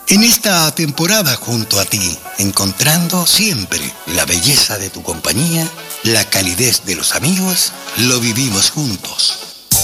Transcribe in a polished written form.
En esta temporada junto a ti, encontrando siempre la belleza de tu compañía, la calidez de los amigos, lo vivimos juntos.